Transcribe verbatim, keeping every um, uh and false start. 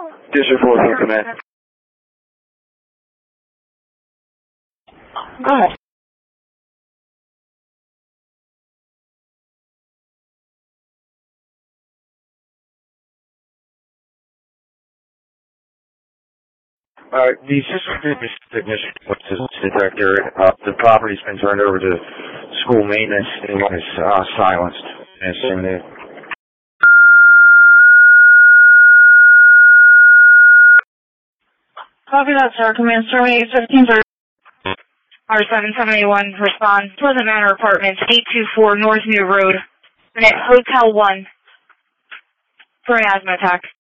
District four, here, command. Go ahead. Uh, the assistant technician, director, uh, the property's been turned over to school maintenance and is uh, silenced and assumed. Copy that, sir. Command Storm eight fifteen R seven seven eight one, respond. Pleasant Manor Apartments, eight two four North New Road, Hotel one, for an asthma attack.